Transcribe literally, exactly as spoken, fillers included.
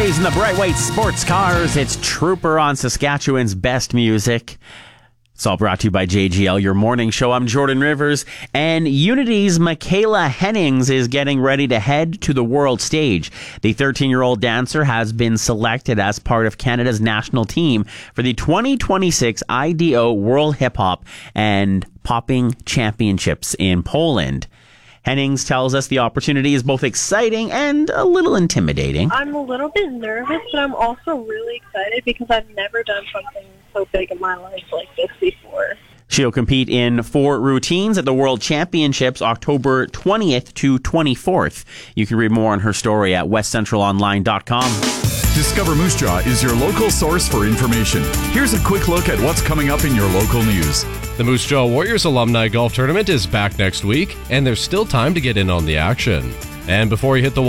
boys in the bright white sports cars. It's Trooper on Saskatchewan's best music. It's all brought to you by J G L, your morning show. I'm Jordan Rivers, and Unity's Michaela Hennings is getting ready to head to the world stage. The thirteen-year-old dancer has been selected as part of Canada's national team for the twenty twenty-six I D O World Hip Hop and Popping Championships in Poland. Hennings tells us the opportunity is both exciting and a little intimidating. I'm a little bit nervous, but I'm also really excited because I've never done something so big in my life like this before. She'll compete in four routines at the World Championships October twentieth to twenty-fourth. You can read more on her story at west central online dot com. Discover Moose Jaw is your local source for information. Here's a quick look at what's coming up in your local news. The Moose Jaw Warriors Alumni Golf Tournament is back next week, and there's still time to get in on the action. And before you hit the